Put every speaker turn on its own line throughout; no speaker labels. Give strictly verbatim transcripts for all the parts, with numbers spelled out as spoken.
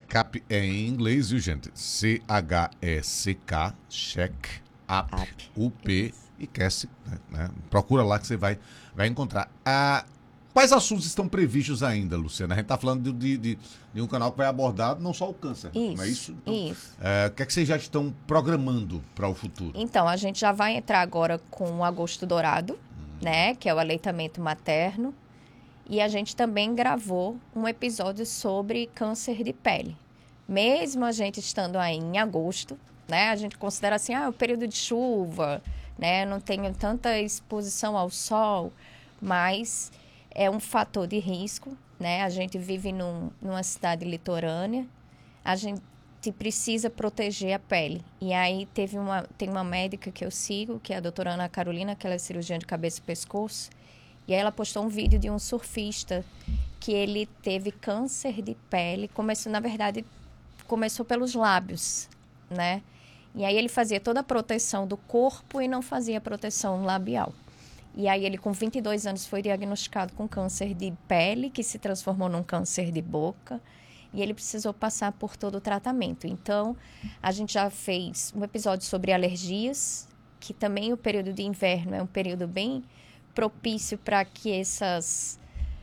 CAP é em inglês, viu, gente? C H E C K, check, app,
App.
U P
Isso.
e CAS, né? Procura lá que você vai, vai encontrar. Ah, quais assuntos estão previstos ainda, Luciana? A gente está falando de, de, de um canal que vai abordar não só o câncer, não é isso?
Isso,
Então,
isso.
é, o que é que vocês já estão programando para o futuro?
Então, a gente já vai entrar agora com o Agosto Dourado, né? Que é o aleitamento materno. E a gente também gravou um episódio sobre câncer de pele. Mesmo a gente estando aí em agosto, né? A gente considera assim, ah, o período de chuva, né? Não tenho tanta exposição ao sol, mas é um fator de risco, né? A gente vive num, numa cidade litorânea, a gente precisa proteger a pele. E aí teve uma, tem uma médica que eu sigo, que é a doutora Ana Carolina, que ela é cirurgiã de cabeça e pescoço, e aí ela postou um vídeo de um surfista que ele teve câncer de pele, começou, na verdade, começou pelos lábios, né? E aí ele fazia toda a proteção do corpo e não fazia proteção labial. E aí ele, com vinte e dois anos, foi diagnosticado com câncer de pele, que se transformou num câncer de boca, e ele precisou passar por todo o tratamento. Então, a gente já fez um episódio sobre alergias, que também o período de inverno é um período bem propício para que essas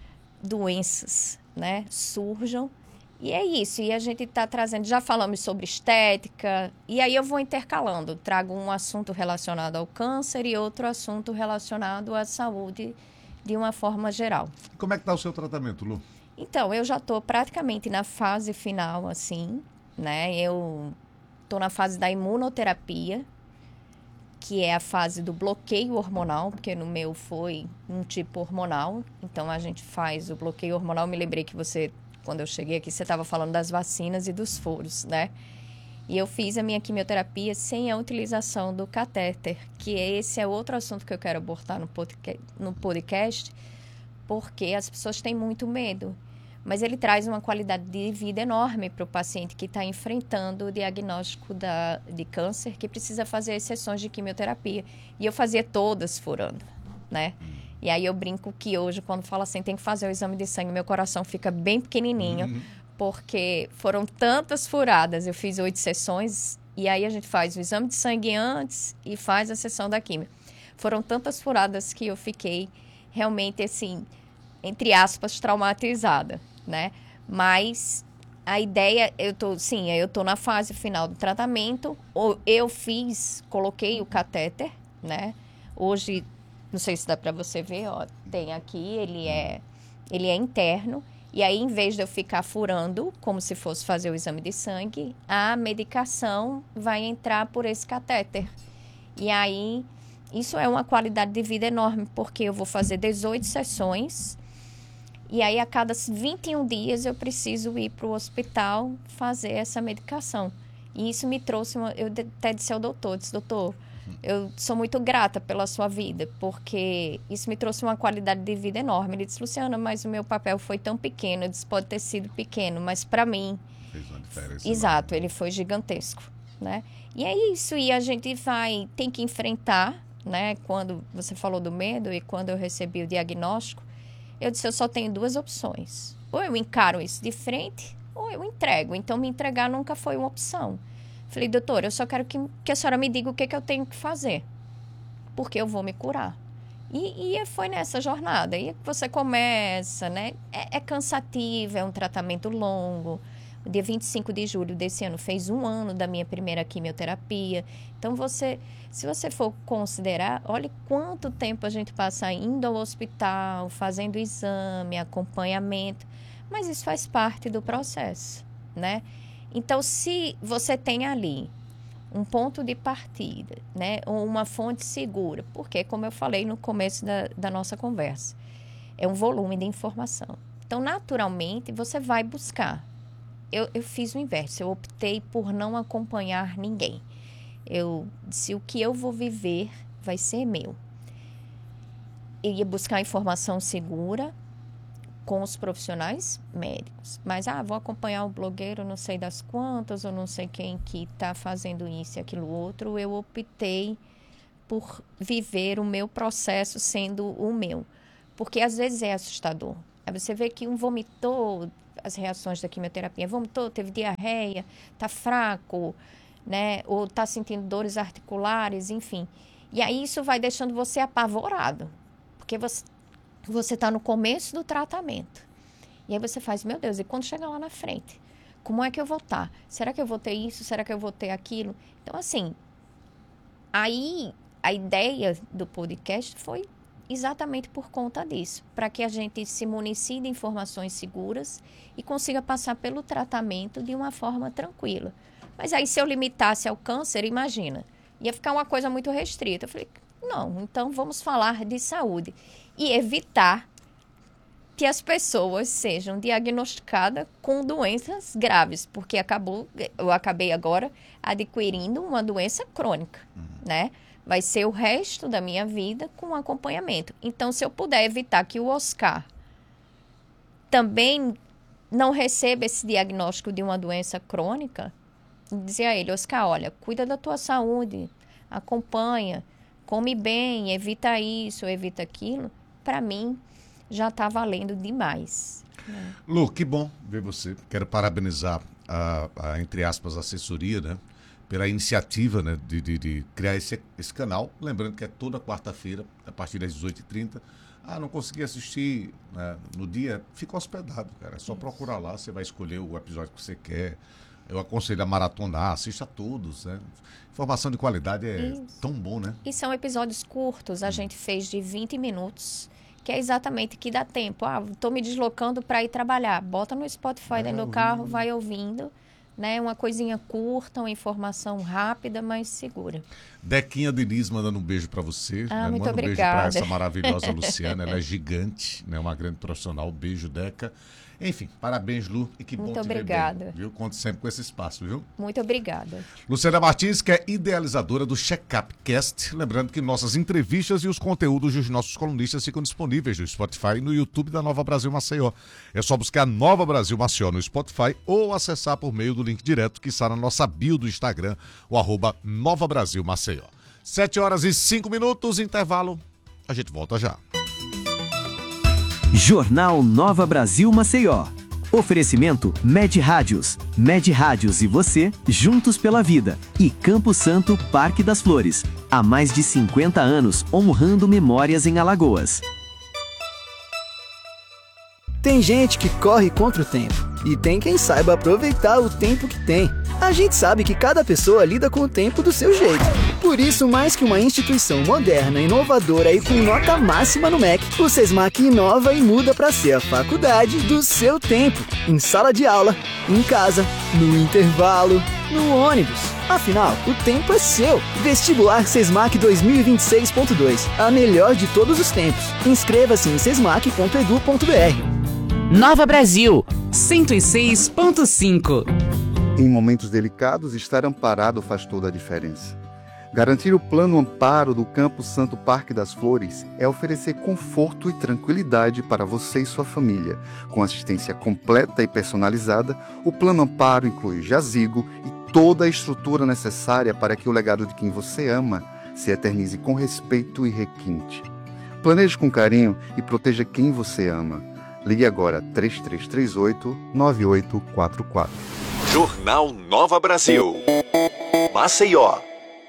doenças, né, surjam. E é isso, e a gente está trazendo, já falamos sobre estética, e aí eu vou intercalando, trago um assunto relacionado ao câncer e outro assunto relacionado à saúde de uma forma geral.
Como é que está o seu tratamento, Lu?
Então, eu já estou praticamente na fase final, assim, né, eu estou na fase da imunoterapia, que é a fase do bloqueio hormonal, porque no meu foi um tipo hormonal. Então, a gente faz o bloqueio hormonal. Me lembrei que você, quando eu cheguei aqui, você estava falando das vacinas e dos furos, né? E eu fiz a minha quimioterapia sem a utilização do catéter, que esse é outro assunto que eu quero abordar no podcast, no podcast, porque as pessoas têm muito medo. Mas ele traz uma qualidade de vida enorme para o paciente que está enfrentando o diagnóstico da, de câncer, que precisa fazer as sessões de quimioterapia. E eu fazia todas furando, né? E aí eu brinco que hoje, quando falo assim, tem que fazer o exame de sangue, meu coração fica bem pequenininho, uhum. Porque foram tantas furadas. Eu fiz oito sessões, e aí a gente faz o exame de sangue antes e faz a sessão da quimio. Foram tantas furadas que eu fiquei realmente, assim, entre aspas, traumatizada, né? Mas a ideia, eu tô, sim, eu tô na fase final do tratamento. Eu fiz, coloquei o catéter, né? Hoje, não sei se dá para você ver, ó, tem aqui, ele é, ele é interno. E aí, em vez de eu ficar furando, como se fosse fazer o exame de sangue, a medicação vai entrar por esse catéter. E aí, isso é uma qualidade de vida enorme, porque eu vou fazer dezoito sessões. E aí, a cada vinte e um dias, eu preciso ir para o hospital fazer essa medicação. E isso me trouxe, uma, eu até disse ao doutor, disse, doutor, eu sou muito grata pela sua vida, porque isso me trouxe uma qualidade de vida enorme. Ele disse, Luciana, mas o meu papel foi tão pequeno. Eu disse, pode ter sido pequeno, mas para mim...
Fez uma diferença.
Exato, ele foi gigantesco, né? E é isso, e a gente vai, tem que enfrentar, né? Quando você falou do medo e quando eu recebi o diagnóstico, eu disse, eu só tenho duas opções. Ou eu encaro isso de frente, ou eu entrego. Então, me entregar nunca foi uma opção. Falei, doutora, eu só quero que, que a senhora me diga o que, que eu tenho que fazer. Porque eu vou me curar. E, e foi nessa jornada. E você começa, né? É, é cansativo, é um tratamento longo. O dia vinte e cinco de julho desse ano fez um ano da minha primeira quimioterapia. Então, você, se você for considerar, olha quanto tempo a gente passa indo ao hospital, fazendo exame, acompanhamento. Mas isso faz parte do processo, né? Então, se você tem ali um ponto de partida, né? Ou uma fonte segura, porque, como eu falei no começo da, da nossa conversa, é um volume de informação. Então, naturalmente, você vai buscar. Eu, eu fiz o inverso, eu optei por não acompanhar ninguém. Eu disse, o que eu vou viver vai ser meu. Eu ia buscar informação segura com os profissionais médicos. Mas, ah, vou acompanhar o blogueiro não sei das quantas, ou não sei quem que está fazendo isso e aquilo outro. Eu optei por viver o meu processo sendo o meu. Porque, às vezes, é assustador. Aí você vê que um vomitou, as reações da quimioterapia. Vomitou, teve diarreia, tá fraco, né? Ou tá sentindo dores articulares, enfim. E aí isso vai deixando você apavorado, porque você você está no começo do tratamento. E aí você faz, meu Deus, e quando chegar lá na frente, como é que eu vou estar? Será que eu vou ter isso? Será que eu vou ter aquilo? Então, assim, aí a ideia do podcast foi exatamente por conta disso, para que a gente se municie de informações seguras e consiga passar pelo tratamento de uma forma tranquila. Mas aí, se eu limitasse ao câncer, imagina, ia ficar uma coisa muito restrita. Eu falei, não, então vamos falar de saúde e evitar que as pessoas sejam diagnosticadas com doenças graves, porque acabou, eu acabei agora adquirindo uma doença crônica, uhum. né? Vai ser o resto da minha vida com acompanhamento. Então, se eu puder evitar que o Oscar também não receba esse diagnóstico de uma doença crônica, dizer a ele, Oscar, olha, cuida da tua saúde, acompanha, come bem, evita isso, evita aquilo, para mim já está valendo demais. Né?
Lu, que bom ver você. Quero parabenizar a, a entre aspas, assessoria, né? Pela iniciativa, né, de, de, de criar esse, esse canal. Lembrando que é toda quarta-feira, a partir das dezoito e trinta. Ah, não consegui assistir, né, no dia, fica hospedado, cara. É só Isso. procurar lá, você vai escolher o episódio que você quer. Eu aconselho a maratonar, assista a todos, né? Informação de qualidade é Isso. tão bom, né?
E são episódios curtos, a hum. gente fez de vinte minutos, que é exatamente que dá tempo. Ah, estou me deslocando para ir trabalhar. Bota no Spotify é, dentro do carro, vai ouvindo. Né? Uma coisinha curta, uma informação rápida, mas segura.
Dequinha Diniz mandando um beijo para você.
Ah,
né?
muito
Manda um
obrigada.
beijo para essa maravilhosa Luciana. Ela é gigante, né? Uma grande profissional. Beijo, Deca. Enfim, parabéns, Lu. E que bom
Muito
te
obrigada.
ver bem, viu? Conte sempre com esse espaço, viu?
Muito obrigada.
Luciana Martins, que é idealizadora do Checkup Cast. Lembrando que nossas entrevistas e os conteúdos dos nossos colunistas ficam disponíveis no Spotify e no YouTube da Nova Brasil Maceió. É só buscar Nova Brasil Maceió no Spotify ou acessar por meio do link direto que está na nossa bio do Instagram, o arroba Nova Brasil Maceió. Sete horas e cinco minutos, intervalo. A gente volta já.
Jornal Nova Brasil Maceió. Oferecimento Med Rádios. Med Rádios e você, juntos pela vida. E Campo Santo, Parque das Flores. Há mais de cinquenta anos, honrando memórias em Alagoas.
Tem gente que corre contra o tempo. E tem quem saiba aproveitar o tempo que tem. A gente sabe que cada pessoa lida com o tempo do seu jeito. Por isso, mais que uma instituição moderna, inovadora e com nota máxima no M E C, o SESMAC inova e muda para ser a faculdade do seu tempo. Em sala de aula, em casa, no intervalo, no ônibus. Afinal, o tempo é seu. Vestibular SESMAC dois mil e vinte e seis ponto dois. A melhor de todos os tempos. Inscreva-se em sesmac ponto edu ponto br.
Nova Brasil, cento e seis ponto cinco.
Em momentos delicados, estar amparado faz toda a diferença. Garantir o plano amparo do Campo Santo Parque das Flores é oferecer conforto e tranquilidade para você e sua família. Com assistência completa e personalizada, o plano amparo inclui jazigo e toda a estrutura necessária para que o legado de quem você ama se eternize com respeito e requinte. Planeje com carinho e proteja quem você ama. Ligue agora três três três oito, nove oito quatro quatro.
Jornal Nova Brasil. Maceió.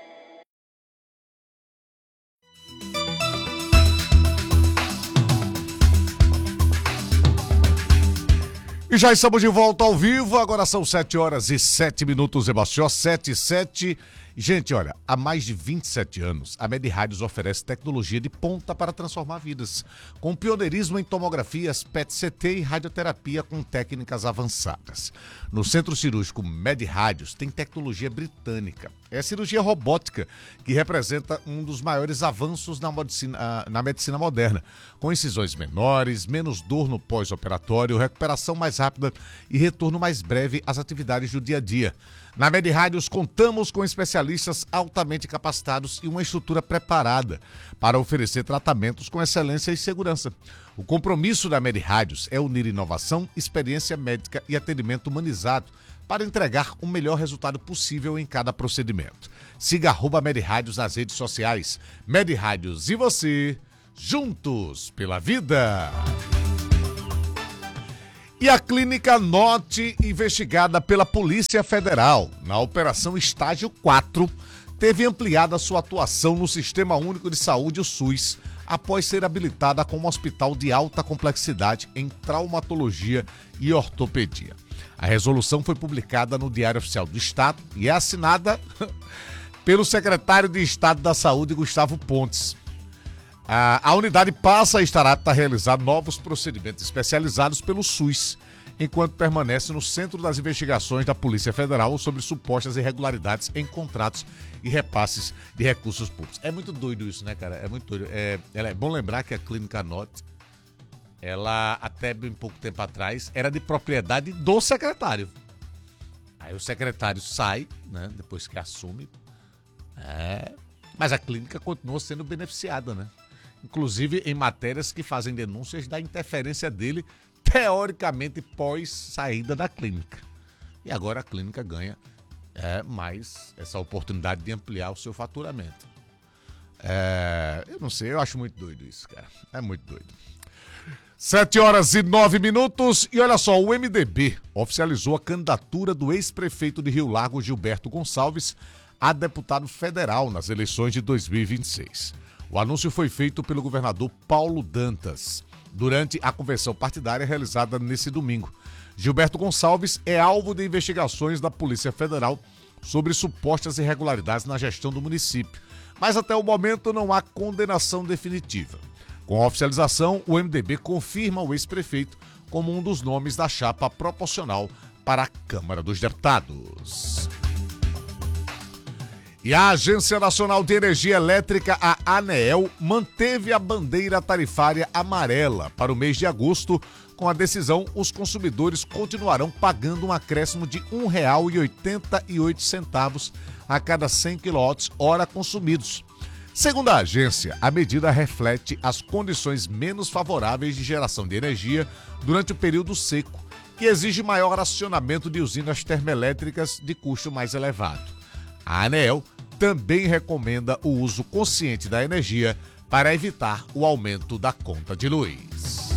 E já estamos de volta ao vivo, agora são sete horas e sete minutos em Maceió, sete e sete. Gente, olha, há mais de vinte e sete anos, a Med Rádios oferece tecnologia de ponta para transformar vidas, com pioneirismo em tomografias, P E T C T e radioterapia com técnicas avançadas. No Centro Cirúrgico Med Rádios tem tecnologia britânica. É a cirurgia robótica, que representa um dos maiores avanços na medicina, na medicina moderna, com incisões menores, menos dor no pós-operatório, recuperação mais rápida e retorno mais breve às atividades do dia a dia. Na Med Rádios contamos com especialistas altamente capacitados e uma estrutura preparada para oferecer tratamentos com excelência e segurança. O compromisso da Med Rádios é unir inovação, experiência médica e atendimento humanizado para entregar o melhor resultado possível em cada procedimento. Siga arroba Med Rádios nas redes sociais. Med Rádios e você, juntos pela vida. E a clínica Norte, investigada pela Polícia Federal na Operação Estágio quatro, teve ampliada sua atuação no Sistema Único de Saúde, o SUS, após ser habilitada como hospital de alta complexidade em traumatologia e ortopedia. A resolução foi publicada no Diário Oficial do Estado e é assinada pelo secretário de Estado da Saúde, Gustavo Pontes. A, a unidade passa a estar apta a realizar novos procedimentos especializados pelo SUS, enquanto permanece no centro das investigações da Polícia Federal sobre supostas irregularidades em contratos e repasses de recursos públicos. É muito doido isso, né, cara? É muito doido. É, é bom lembrar que a Clínica Norte, ela, até bem pouco tempo atrás, era de propriedade do secretário. Aí o secretário sai, né, depois que assume, é, mas a clínica continua sendo beneficiada, né? Inclusive em matérias que fazem denúncias da interferência dele, teoricamente pós saída da clínica. E agora a clínica ganha é, mais essa oportunidade de ampliar o seu faturamento. É, eu não sei, eu acho muito doido isso, cara. É muito doido. Sete horas e nove minutos. E olha só, o M D B oficializou a candidatura do ex-prefeito de Rio Largo, Gilberto Gonçalves, a deputado federal nas eleições de dois mil e vinte e seis. O anúncio foi feito pelo governador Paulo Dantas durante a convenção partidária realizada nesse domingo. Gilberto Gonçalves é alvo de investigações da Polícia Federal sobre supostas irregularidades na gestão do município, mas até o momento não há condenação definitiva. Com a oficialização, o M D B confirma o ex-prefeito como um dos nomes da chapa proporcional para a Câmara dos Deputados. E a Agência Nacional de Energia Elétrica, a ANEEL, manteve a bandeira tarifária amarela para o mês de agosto. Com a decisão, os consumidores continuarão pagando um acréscimo de um real e oitenta e oito centavos a cada cem quilowatt-hora consumidos. Segundo a agência, a medida reflete as condições menos favoráveis de geração de energia durante o período seco, que exige maior acionamento de usinas termoelétricas de custo mais elevado. A ANEEL também recomenda o uso consciente da energia para evitar o aumento da conta de luz.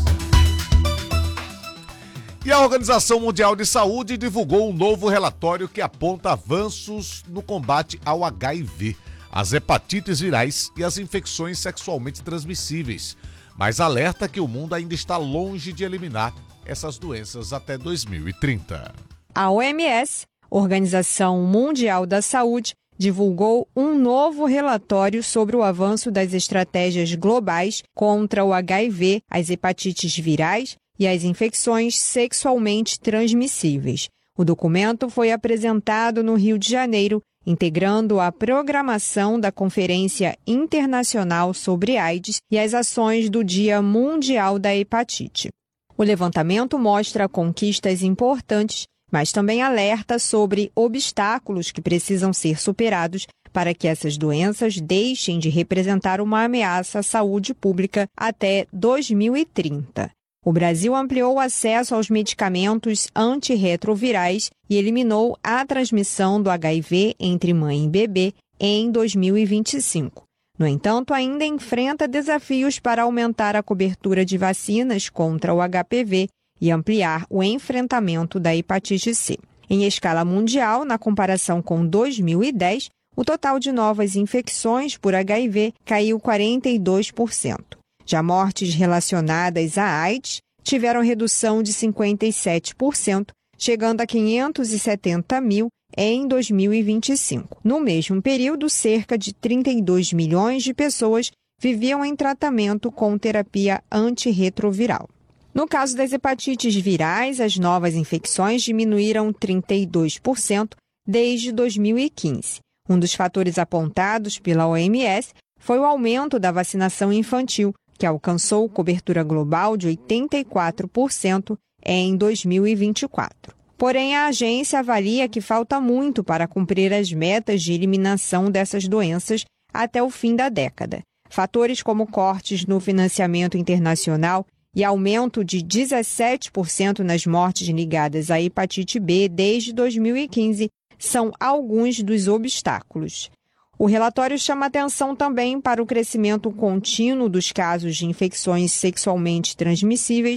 E a Organização Mundial de Saúde divulgou um novo relatório que aponta avanços no combate ao H I V, as hepatites virais e as infecções sexualmente transmissíveis, mas alerta que o mundo ainda está longe de eliminar essas doenças até dois mil e trinta.
A O M S, Organização Mundial da Saúde, divulgou um novo relatório sobre o avanço das estratégias globais contra o H I V, as hepatites virais e as infecções sexualmente transmissíveis. O documento foi apresentado no Rio de Janeiro, integrando a programação da Conferência Internacional sobre AIDS e as ações do Dia Mundial da Hepatite. O levantamento mostra conquistas importantes, mas também alerta sobre obstáculos que precisam ser superados para que essas doenças deixem de representar uma ameaça à saúde pública até dois mil e trinta. O Brasil ampliou o acesso aos medicamentos antirretrovirais e eliminou a transmissão do H I V entre mãe e bebê em dois mil e vinte e cinco. No entanto, ainda enfrenta desafios para aumentar a cobertura de vacinas contra o H P V e ampliar o enfrentamento da hepatite C. Em escala mundial, na comparação com dois mil e dez, o total de novas infecções por H I V caiu quarenta e dois por cento. Já mortes relacionadas à AIDS tiveram redução de cinquenta e sete por cento, chegando a quinhentos e setenta mil em dois mil e vinte e cinco. No mesmo período, cerca de trinta e dois milhões de pessoas viviam em tratamento com terapia antirretroviral. No caso das hepatites virais, as novas infecções diminuíram trinta e dois por cento desde dois mil e quinze. Um dos fatores apontados pela O M S foi o aumento da vacinação infantil, que alcançou cobertura global de oitenta e quatro por cento em dois mil e vinte e quatro. Porém, a agência avalia que falta muito para cumprir as metas de eliminação dessas doenças até o fim da década. Fatores como cortes no financiamento internacional e aumento de dezessete por cento nas mortes ligadas à hepatite B desde dois mil e quinze são alguns dos obstáculos. O relatório chama atenção também para o crescimento contínuo dos casos de infecções sexualmente transmissíveis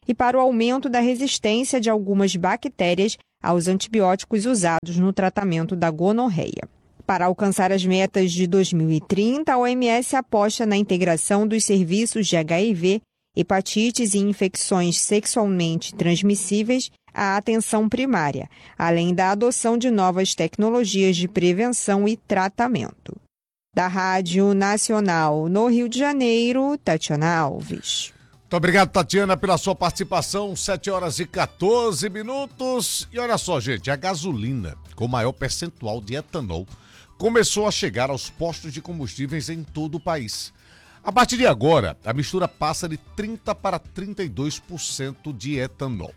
e para o aumento da resistência de algumas bactérias aos antibióticos usados no tratamento da gonorreia. Para alcançar as metas de dois mil e trinta, a O M S aposta na integração dos serviços de H I V, hepatites e infecções sexualmente transmissíveis à atenção primária, além da adoção de novas tecnologias de prevenção e tratamento. Da Rádio Nacional no Rio de Janeiro, Tatiana Alves.
Muito obrigado, Tatiana, pela sua participação. sete horas e quatorze minutos. E olha só, gente, a gasolina com maior percentual de etanol começou a chegar aos postos de combustíveis em todo o país. A partir de agora, a mistura passa de trinta por cento para trinta e dois por cento de etanol,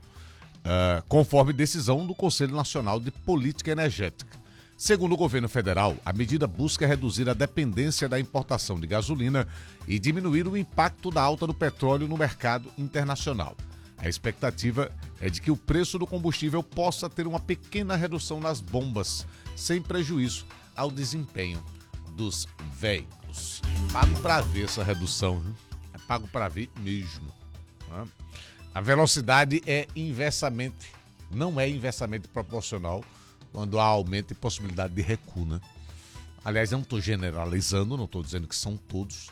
uh, conforme decisão do Conselho Nacional de Política Energética. Segundo o governo federal, a medida busca reduzir a dependência da importação de gasolina e diminuir o impacto da alta do petróleo no mercado internacional. A expectativa é de que o preço do combustível possa ter uma pequena redução nas bombas, sem prejuízo ao desempenho dos veículos. Pago para ver essa redução, viu? É pago para ver mesmo. Né? A velocidade é inversamente, não é inversamente proporcional quando há aumento e possibilidade de recuo, né? Aliás, eu não estou generalizando, não estou dizendo que são todos,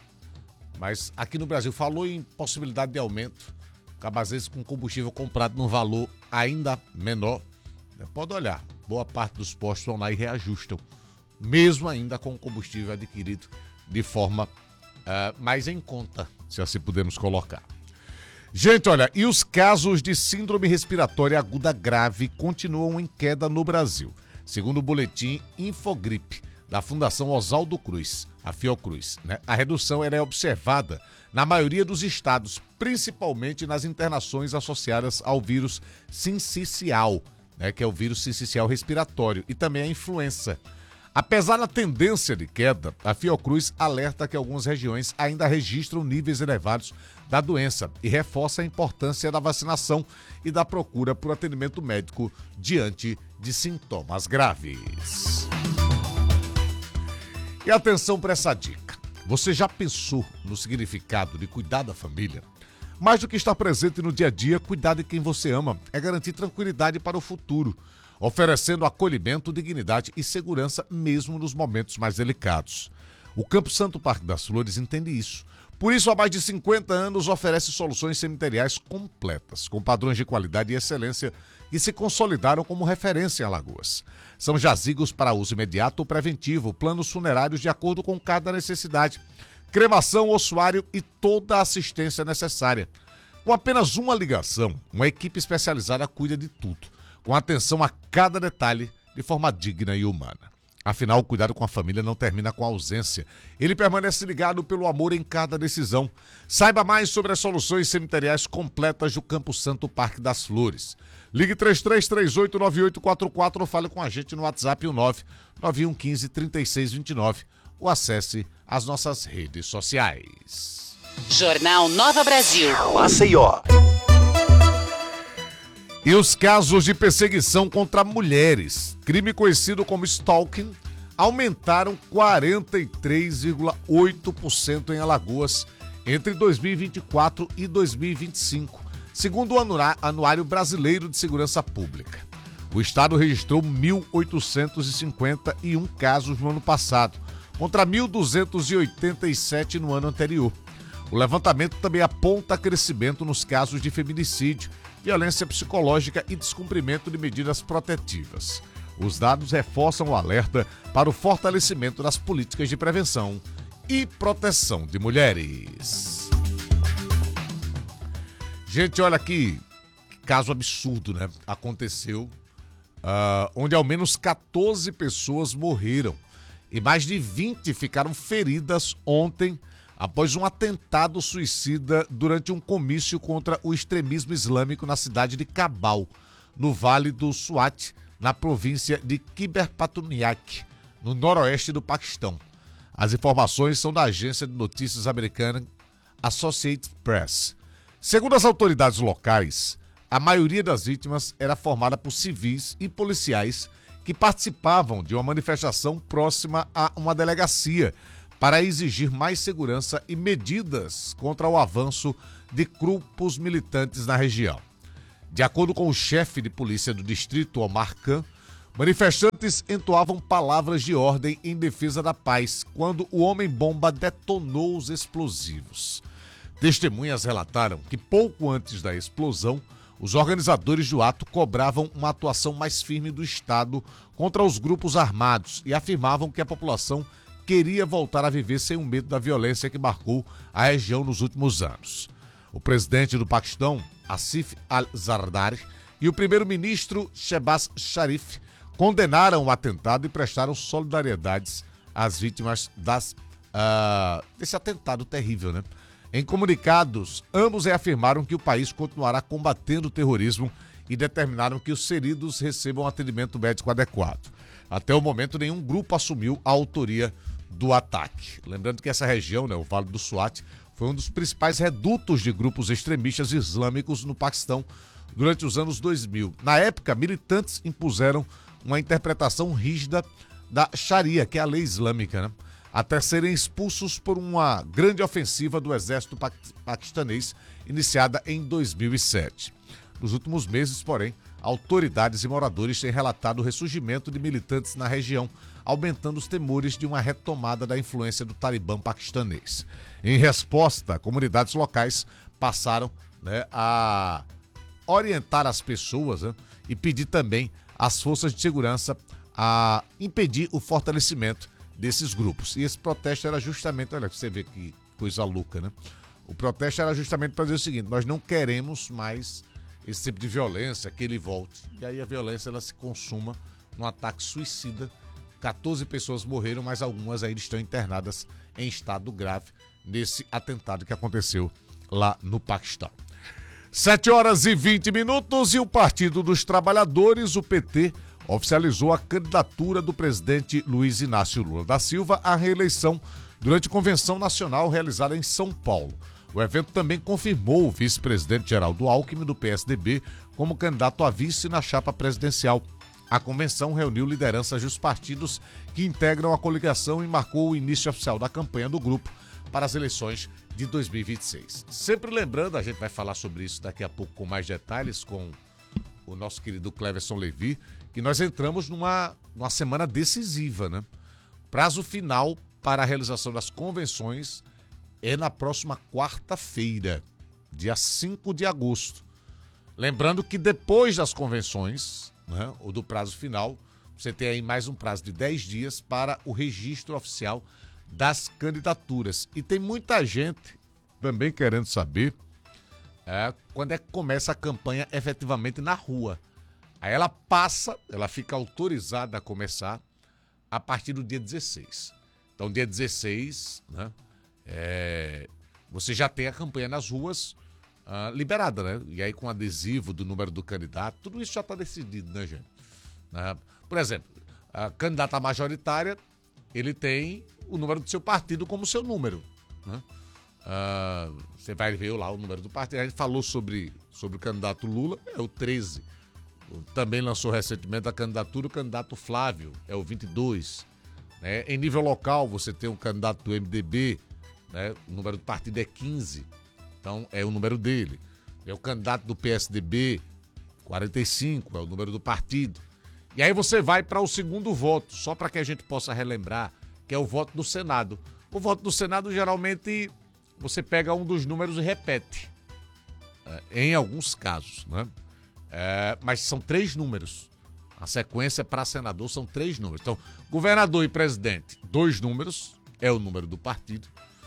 mas aqui no Brasil falou em possibilidade de aumento, acaba às vezes com combustível comprado num valor ainda menor. Pode olhar, boa parte dos postos vão lá e reajustam, mesmo ainda com o combustível adquirido de forma uh, mais em conta, se assim pudermos colocar. Gente, olha, e os casos de síndrome respiratória aguda grave continuam em queda no Brasil, segundo o boletim Infogripe da Fundação Oswaldo Cruz, a Fiocruz, né? A redução era observada na maioria dos estados, principalmente nas internações associadas ao vírus sincicial, né? Que é o vírus sincicial respiratório, e também a influenza. Apesar da tendência de queda, a Fiocruz alerta que algumas regiões ainda registram níveis elevados da doença e reforça a importância da vacinação e da procura por atendimento médico diante de sintomas graves. E atenção para essa dica. Você já pensou no significado de cuidar da família? Mais do que estar presente no dia a dia, cuidar de quem você ama é garantir tranquilidade para o futuro, oferecendo acolhimento, dignidade e segurança mesmo nos momentos mais delicados. O Campo Santo Parque das Flores entende isso. Por isso, há mais de cinquenta anos, oferece soluções cemiteriais completas, com padrões de qualidade e excelência que se consolidaram como referência em Alagoas. São jazigos para uso imediato ou preventivo, planos funerários de acordo com cada necessidade, cremação, ossuário e toda a assistência necessária. Com apenas uma ligação, uma equipe especializada cuida de tudo, com atenção a cada detalhe de forma digna e humana. Afinal, o cuidado com a família não termina com a ausência. Ele permanece ligado pelo amor em cada decisão. Saiba mais sobre as soluções cemiteriais completas do Campo Santo Parque das Flores. Ligue três três três oito nove oito quatro quatro ou fale com a gente no WhatsApp o nove nove um um cinco, três seis dois nove ou acesse as nossas redes sociais.
Jornal Nova Brasil.
Maceió.
E os casos de perseguição contra mulheres, crime conhecido como stalking, aumentaram quarenta e três vírgula oito por cento em Alagoas entre dois mil e vinte e quatro e dois mil e vinte e cinco, segundo o Anuário Brasileiro de Segurança Pública. O estado registrou mil oitocentos e cinquenta e um casos no ano passado, contra mil duzentos e oitenta e sete no ano anterior. O levantamento também aponta crescimento nos casos de feminicídio, violência psicológica e descumprimento de medidas protetivas. Os dados reforçam o alerta para o fortalecimento das políticas de prevenção e proteção de mulheres. Gente, olha aqui, que caso absurdo, né? Aconteceu, uh, onde ao menos quatorze pessoas morreram e mais de vinte ficaram feridas ontem após um atentado suicida durante um comício contra o extremismo islâmico na cidade de Cabal, no Vale do Swat, na província de Khyber Pakhtunkhwa, no noroeste do Paquistão. As informações são da agência de notícias americana Associated Press. Segundo as autoridades locais, a maioria das vítimas era formada por civis e policiais que participavam de uma manifestação próxima a uma delegacia para exigir mais segurança e medidas contra o avanço de grupos militantes na região. De acordo com o chefe de polícia do distrito, Omar Khan, manifestantes entoavam palavras de ordem em defesa da paz quando o homem-bomba detonou os explosivos. Testemunhas relataram que pouco antes da explosão, os organizadores do ato cobravam uma atuação mais firme do Estado contra os grupos armados e afirmavam que a população queria voltar a viver sem o medo da violência que marcou a região nos últimos anos. O presidente do Paquistão, Asif al-Zardari, e o primeiro-ministro Shehbaz Sharif condenaram o atentado e prestaram solidariedades às vítimas das, uh, desse atentado terrível, né? Em comunicados, ambos reafirmaram que o país continuará combatendo o terrorismo e determinaram que os feridos recebam atendimento médico adequado. Até o momento, nenhum grupo assumiu a autoria do ataque. Lembrando que essa região, né, o Vale do Swat, foi um dos principais redutos de grupos extremistas islâmicos no Paquistão durante os anos dois mil. Na época, militantes impuseram uma interpretação rígida da Sharia, que é a lei islâmica, né, até serem expulsos por uma grande ofensiva do exército paquistanês iniciada em dois mil e sete. Nos últimos meses, porém, autoridades e moradores têm relatado o ressurgimento de militantes na região, aumentando os temores de uma retomada da influência do Talibã paquistanês. Em resposta, comunidades locais passaram, né, a orientar as pessoas, né, e pedir também às forças de segurança a impedir o fortalecimento desses grupos. E esse protesto era justamente, olha, você vê que coisa louca, né? O protesto era justamente para dizer o seguinte: nós não queremos mais esse tipo de violência, que ele volte. E aí a violência ela se consuma num ataque suicida. quatorze pessoas morreram, mas algumas ainda estão internadas em estado grave nesse atentado que aconteceu lá no Paquistão. sete horas e vinte minutos e o Partido dos Trabalhadores, o P T, oficializou a candidatura do presidente Luiz Inácio Lula da Silva à reeleição durante convenção nacional realizada em São Paulo. O evento também confirmou o vice-presidente Geraldo Alckmin, do P S D B, como candidato a vice na chapa presidencial. A convenção reuniu lideranças dos partidos que integram a coligação e marcou o início oficial da campanha do grupo para as eleições de dois mil e vinte e seis. Sempre lembrando, a gente vai falar sobre isso daqui a pouco com mais detalhes com o nosso querido Cleverson Levi, que nós entramos numa, numa semana decisiva, né? Prazo final para a realização das convenções é na próxima quarta-feira, dia cinco de agosto. Lembrando que depois das convenções, né, ou do prazo final, você tem aí mais um prazo de dez dias para o registro oficial das candidaturas. E tem muita gente também querendo saber é, quando é que começa a campanha efetivamente na rua. Aí ela passa, ela fica autorizada a começar a partir do dia dezesseis. Então, dia dezesseis, né, é, você já tem a campanha nas ruas uh, liberada, né? E aí com adesivo do número do candidato, tudo isso já está decidido, né, gente? Uh, por exemplo, a candidata majoritária, ele tem o número do seu partido como seu número, né? Uh, você vai ver lá o número do partido. A gente falou sobre, sobre o candidato Lula, é o treze. Também lançou recentemente a candidatura o candidato Flávio, é o vinte e dois. Né? Em nível local, você tem um candidato do M D B, né? O número do partido é quinze, então é o número dele. É o candidato do P S D B, quarenta e cinco, é o número do partido. E aí você vai para o segundo voto, só para que a gente possa relembrar, que é o voto do Senado. O voto do Senado, geralmente, você pega um dos números e repete, é, em alguns casos, né? É, mas são três números. A sequência para senador são três números. Então, governador e presidente, dois números, é o número do partido.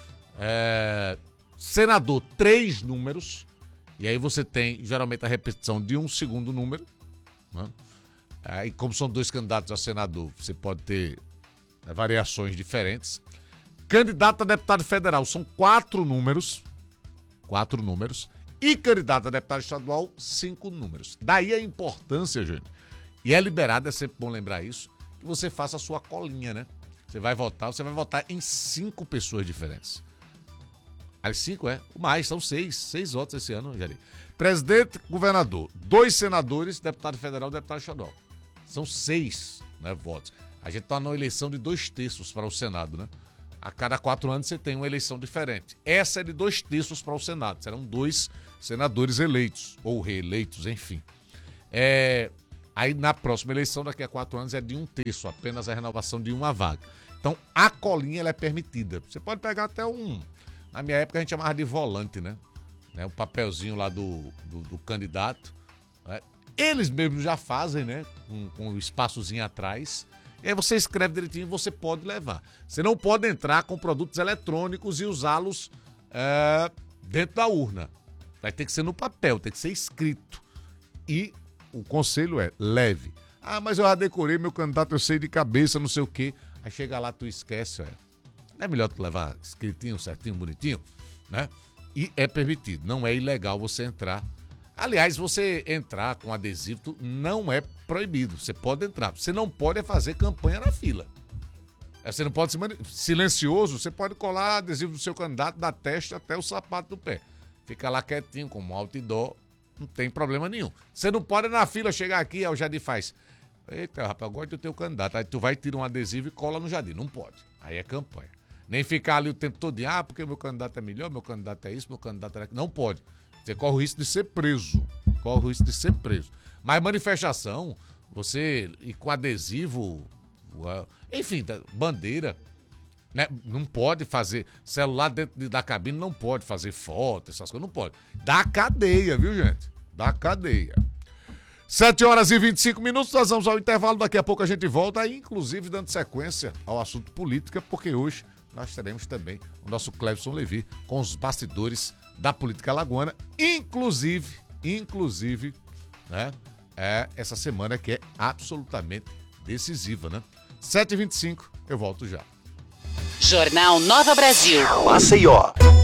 É, senador, três números. E aí você tem, geralmente, a repetição de um segundo número, né? É, e como são dois candidatos a senador, você pode ter é, variações diferentes. Candidato a deputado federal, são quatro números. Quatro números. E candidato a deputado estadual, cinco números. Daí a importância, gente, e é liberado, é sempre bom lembrar isso, que você faça a sua colinha, né? Você vai votar, você vai votar em cinco pessoas diferentes. As cinco é, o mais, são seis, seis votos esse ano, Jari. Presidente, governador, dois senadores, deputado federal e deputado estadual. São seis, né, votos. A gente está numa eleição de dois terços para o Senado, né? A cada quatro anos você tem uma eleição diferente. Essa é de dois terços para o Senado. Serão dois senadores eleitos, ou reeleitos, enfim. É, aí na próxima eleição, daqui a quatro anos, é de um terço, apenas a renovação de uma vaga. Então, a colinha ela é permitida. Você pode pegar até um... Na minha época, a gente chamava de volante, né? né? O papelzinho lá do, do, do candidato. Né? Eles mesmos já fazem, né? Com, com o espaçozinho atrás. E aí você escreve direitinho e você pode levar. Você não pode entrar com produtos eletrônicos e usá-los é, dentro da urna. Vai ter que ser no papel, tem que ser escrito. E o conselho é, leve. Ah, mas eu já decorei meu candidato, eu sei de cabeça, não sei o quê. Aí chega lá, tu esquece, é. Não é melhor tu levar escritinho, certinho, bonitinho, né? E é permitido, não é ilegal você entrar. Aliás, você entrar com adesivo não é proibido, você pode entrar. Você não pode é fazer campanha na fila. Você não pode ser silencioso, você pode colar adesivo do seu candidato da testa até o sapato do pé. Fica lá quietinho, como um outdoor, não tem problema nenhum. Você não pode na fila chegar aqui, aí o Jardim faz. Eita, rapaz, eu gosto do teu candidato. Aí tu vai, tira um adesivo e cola no Jardim. Não pode. Aí é campanha. Nem ficar ali o tempo todo, de, ah, porque meu candidato é melhor, meu candidato é isso, meu candidato é... Não pode. Você corre o risco de ser preso. Corre o risco de ser preso. Mas manifestação, você ir com adesivo, enfim, bandeira, né? Não pode fazer. Celular dentro da cabine não pode fazer foto, essas coisas, não pode. Dá cadeia, viu, gente? Dá cadeia. sete horas e vinte e cinco minutos, nós vamos ao intervalo. Daqui a pouco a gente volta, inclusive dando sequência ao assunto política, porque hoje nós teremos também o nosso Clebson Levi com os bastidores da política alagoana, inclusive, inclusive, né, é essa semana que é absolutamente decisiva, né? sete e vinte e cinco, eu volto já.
Jornal Nova Brasil.
Maceió.